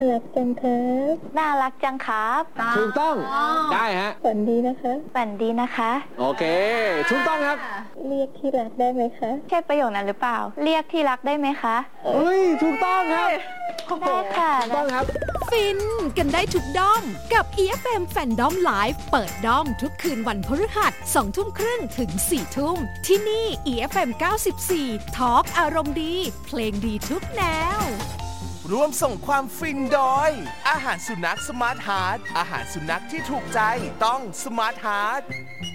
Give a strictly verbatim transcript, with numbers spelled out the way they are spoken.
รักจังครับน่ารักจังครับถูกต้องได้ฮะฝันดีนะคะฝันดีนะคะโอเคถูกต้องครับเรียกที่รักได้ไหมคะใช่ประโยคนั้นหรือเปล่าเรียกที่รักได้ไหมคะเฮ้ยถูกต้องครับได้ค่ะถูกต้องครับฟินกันได้ทุกด้อมกับ อี เอฟ เอ็ม Fandom Live เปิดด้อมทุกคืนวันพฤหัสสองทุ่มครึ่งถึงสี่ทุ่มที่นี่ อี เอฟ เอ็ม เก้าสิบสี่ Talk อารมณ์ดีเพลงดีทุกแนวร่วมส่งความฟินโดยอาหารสุนัขสมาร์ทฮาร์ทอาหารสุนัขที่ถูกใจต้องสมาร์ทฮาร์ท